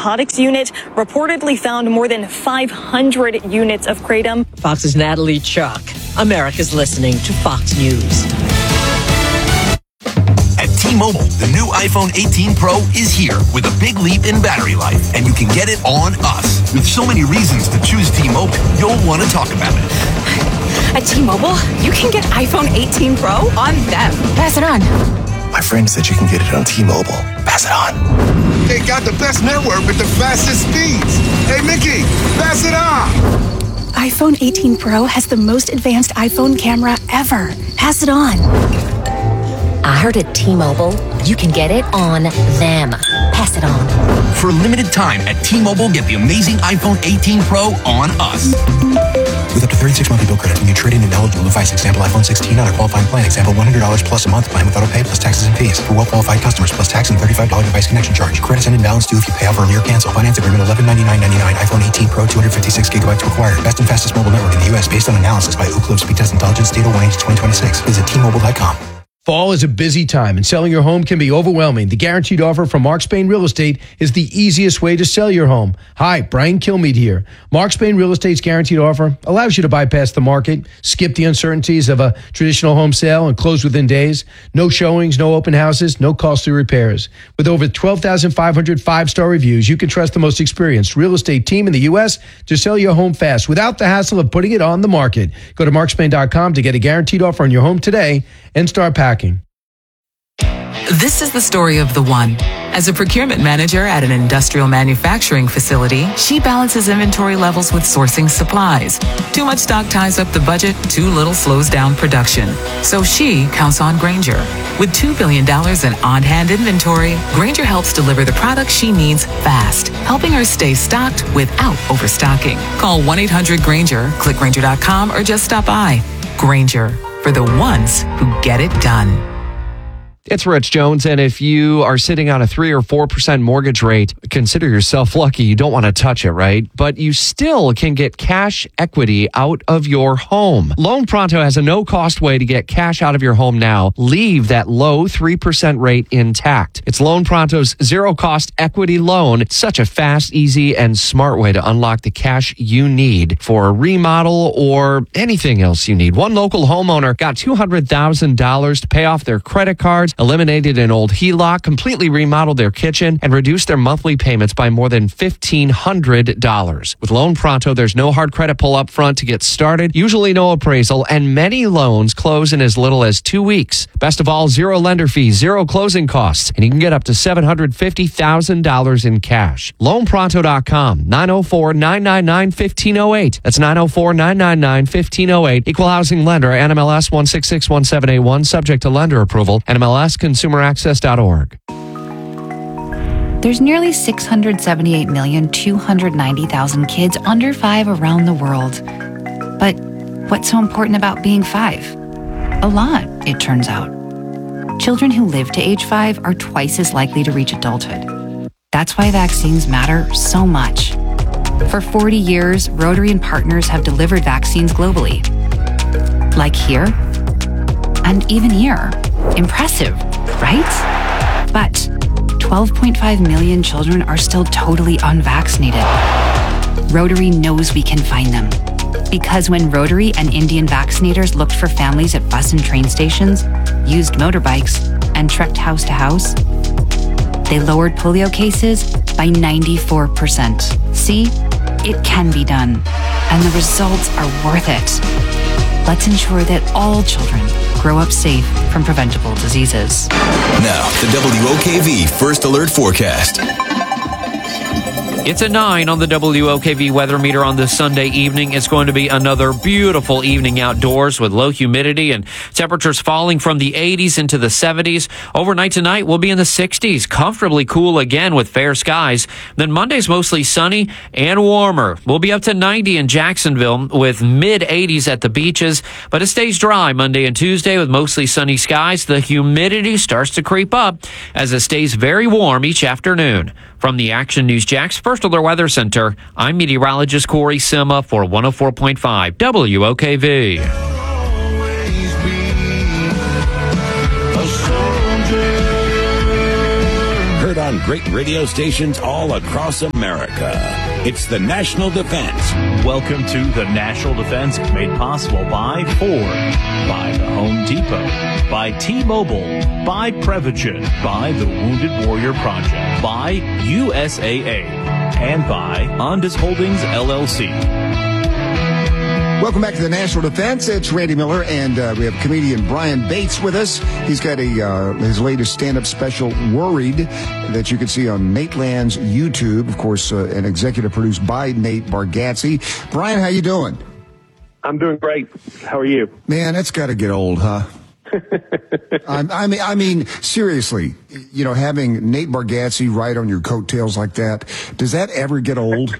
narcotics unit reportedly found more than 500 units of kratom. Fox's Natalie Chuck. America's listening to Fox News. At T-Mobile, the new iPhone 18 Pro is here with a big leap in battery life, and you can get it on us. With so many reasons to choose T-Mobile, you'll want to talk about it. At T-Mobile, you can get iPhone 18 Pro on them. Pass it on. My friend said you can get it on T-Mobile. Pass it on. They got the best network with the fastest speeds. Hey, Mickey, pass it on. iPhone 18 Pro has the most advanced iPhone camera ever. Pass it on. I heard at T-Mobile, you can get it on them. Pass it on. For a limited time at T-Mobile, get the amazing iPhone 18 Pro on us. With up to 36 monthly bill credit when you trade in an eligible device. Example, iPhone 16 on a qualifying plan. Example, $100 plus a month plan with auto pay plus taxes and fees. For well-qualified customers, plus tax and $35 device connection charge. Credits end and balance due if you pay off early or cancel. Finance agreement $1199.99. iPhone 18 Pro 256 gigabytes required. Best and fastest mobile network in the U.S. based on analysis by Ookla Speed Test Intelligence Data 1H2026. Visit T-Mobile.com. Fall is a busy time, and selling your home can be overwhelming. The Guaranteed Offer from Mark Spain Real Estate is the easiest way to sell your home. Hi, Brian Kilmeade here. Mark Spain Real Estate's Guaranteed Offer allows you to bypass the market, skip the uncertainties of a traditional home sale, and close within days. No showings, no open houses, no costly repairs. With over 12,500 five-star reviews, you can trust the most experienced real estate team in the U.S. to sell your home fast without the hassle of putting it on the market. Go to markspain.com to get a guaranteed offer on your home today and start packing. This is the story of the one. As a procurement manager at an industrial manufacturing facility, she balances inventory levels with sourcing supplies. Too much stock ties up the budget, too little slows down production. So she counts on Grainger. With $2 billion in on-hand inventory, Grainger helps deliver the products she needs fast, helping her stay stocked without overstocking. Call 1-800-GRAINGER, click Grainger.com, or just stop by. Grainger, for the ones who get it done. It's Rich Jones, and if you are sitting on a 3 or 4% mortgage rate, consider yourself lucky. You don't want to touch it, right? But you still can get cash equity out of your home. Loan Pronto has a no-cost way to get cash out of your home now. Leave that low 3% rate intact. It's Loan Pronto's zero-cost equity loan. It's such a fast, easy, and smart way to unlock the cash you need for a remodel or anything else you need. One local homeowner got $200,000 to pay off their credit cards, eliminated an old HELOC, completely remodeled their kitchen, and reduced their monthly payments by more than $1,500. With Loan Pronto, there's no hard credit pull up front to get started, usually no appraisal, and many loans close in as little as 2 weeks. Best of all, zero lender fees, zero closing costs, and you can get up to $750,000 in cash. LoanPronto.com, 904-999-1508. That's 904-999-1508. Equal housing lender, NMLS 1661781, subject to lender approval, NMLSconsumeraccess.org. There's nearly 678,290,000 kids under 5 around the world. But what's so important about being 5? A lot, it turns out. Children who live to age 5 are twice as likely to reach adulthood. That's why vaccines matter so much. For 40 years, Rotary and partners have delivered vaccines globally. Like here, and even here. Impressive, right? But 12.5 million children are still totally unvaccinated. Rotary knows we can find them. Because when Rotary and Indian vaccinators looked for families at bus and train stations, used motorbikes, and trekked house to house, they lowered polio cases by 94%. See, it can be done, and the results are worth it. Let's ensure that all children grow up safe from preventable diseases. Now, the WOKV First Alert Forecast. It's a 9 on the WOKV weather meter on this Sunday evening. It's going to be another beautiful evening outdoors with low humidity and temperatures falling from the 80s into the 70s. Overnight tonight, we'll be in the 60s, comfortably cool again with fair skies. Then Monday's mostly sunny and warmer. We'll be up to 90 in Jacksonville with mid-80s at the beaches, but it stays dry Monday and Tuesday with mostly sunny skies. The humidity starts to creep up as it stays very warm each afternoon. From the Action News Jax First Alert Weather Center, I'm meteorologist Corey Sima for 104.5 WOKV. Heard on great radio stations all across America. It's the National Defense. Welcome to the National Defense, made possible by Ford, by the Home Depot, by T-Mobile, by Prevagen, by the Wounded Warrior Project, by USAA, and by Ondas Holdings, LLC. Welcome back to the National Defense. It's Randy Miller, and we have comedian Brian Bates with us. He's got his latest stand-up special, Worried, that you can see on Nate Land's YouTube. Of course, an executive produced by Nate Bargatze. Brian, how you doing? I'm doing great. How are you? Man, that's got to get old, huh? I mean, seriously, you know, having Nate Bargatze ride on your coattails like that, does that ever get old?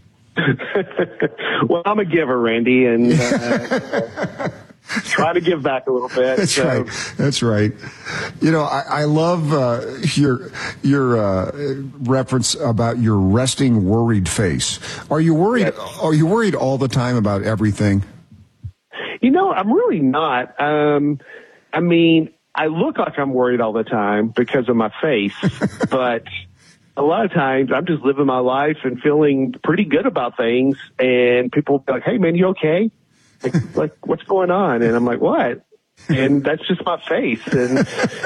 Well, I'm a giver, Randy, and try to give back a little bit. That's right. That's right. You know, I love your reference about your resting, worried face. Are you worried? Yes. Are you worried all the time about everything? You know, I'm really not. I mean, I look like I'm worried all the time because of my face, but a lot of times I'm just living my life and feeling pretty good about things, and people will be like, "Hey man, you okay? Like what's going on?" And I'm like, "What?" And that's just my face. And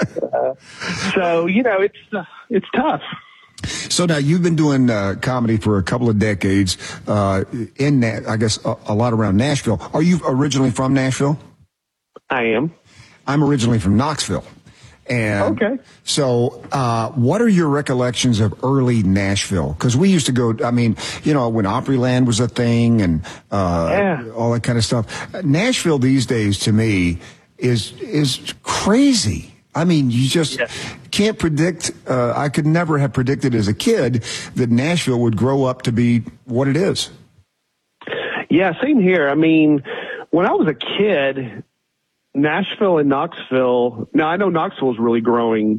so, you know, it's tough. So now you've been doing comedy for a couple of decades in that, I guess, a lot around Nashville. Are you originally from Nashville? I am. I'm originally from Knoxville. And so what are your recollections of early Nashville? Because we used to go, I mean, you know, when Opryland was a thing and all that kind of stuff. Nashville these days, to me, is crazy. I mean, you just can't predict. I could never have predicted as a kid that Nashville would grow up to be what it is. Yeah, same here. I mean, when I was a kid, Nashville and Knoxville. Now I know Knoxville is really growing.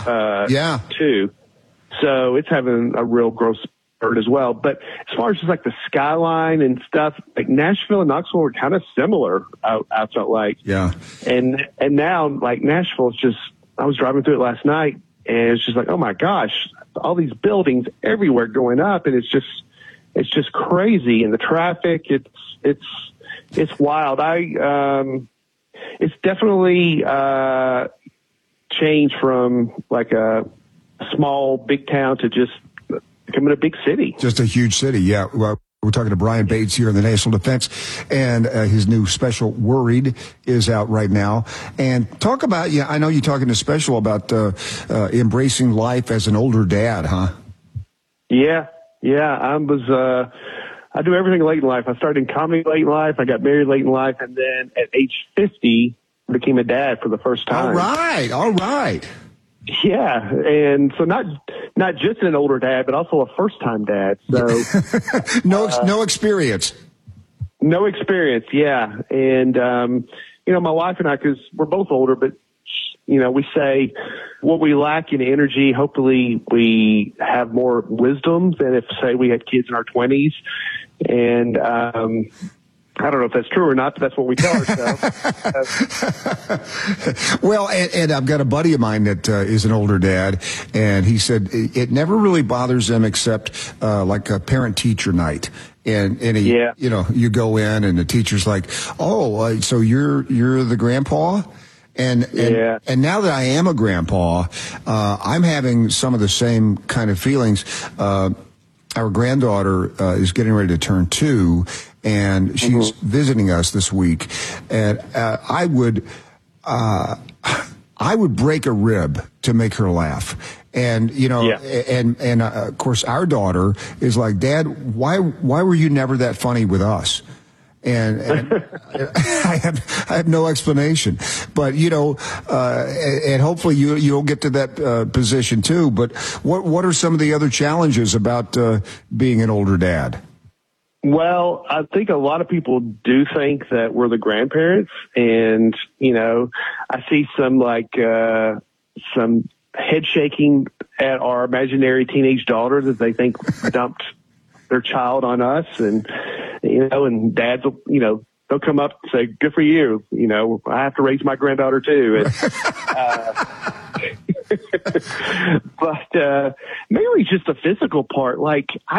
Too. So it's having a real growth spurt as well. But as far as just like the skyline and stuff, like Nashville and Knoxville were kind of similar. I felt like. Yeah. And now like Nashville is just. I was driving through it last night, and it's just like, oh my gosh, all these buildings everywhere going up, and it's just crazy, and the traffic. It's wild. It's definitely changed from like a small, big town to just becoming a big city. Just a huge city, yeah. Well, we're talking to Brian Bates here in the National Defense, and his new special, Worried, is out right now. And talk about, I know you're talking to Special about embracing life as an older dad, huh? Yeah. I do everything late in life. I started in comedy late in life. I got married late in life. And then at age 50, became a dad for the first time. All right. Yeah. And so not just an older dad, but also a first time dad. So no experience. No experience. Yeah. And, you know, my wife and I, cause we're both older, but you know, we say what we lack in energy, hopefully we have more wisdom than if, say, we had kids in our 20s. And I don't know if that's true or not, but that's what we tell ourselves. Well, and I've got a buddy of mine that is an older dad, and he said it never really bothers him except like a parent-teacher night. And you know, you go in and the teacher's like, "Oh, so you're the grandpa?" And now that I am a grandpa, I'm having some of the same kind of feelings. Our granddaughter is getting ready to turn 2, and she's visiting us this week. And I would break a rib to make her laugh. And you know, and of course, our daughter is like, "Dad, why were you never that funny with us?" And I have no explanation, but you know, and hopefully you'll get to that position too. But what are some of the other challenges about being an older dad? Well, I think a lot of people do think that we're the grandparents, and you know, I see some some head shaking at our imaginary teenage daughter that they think dumped their child on us, and you know, and dads will, you know, they'll come up and say, "Good for you." You know, I have to raise my granddaughter too. And, But maybe just the physical part. Like,